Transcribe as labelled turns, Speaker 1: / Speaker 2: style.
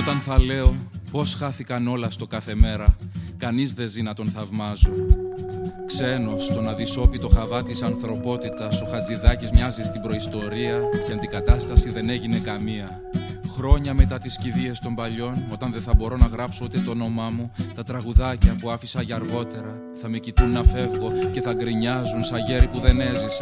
Speaker 1: Όταν θα λέω πως χάθηκαν όλα στο κάθε μέρα, κανείς δεν ζει να τον θαυμάζω. Ξένος, στον αδυσόπιτο χαβά της ανθρωπότητας, ο Χατζηδάκης μοιάζει στην προϊστορία και αντικατάσταση δεν έγινε καμία. Χρόνια μετά τις κηδείες των παλιών, όταν δεν θα μπορώ να γράψω ούτε το όνομά μου, τα τραγουδάκια που άφησα για αργότερα θα με κοιτούν να φεύγω και θα γκρινιάζουν σαν γέροι που δεν έζησα.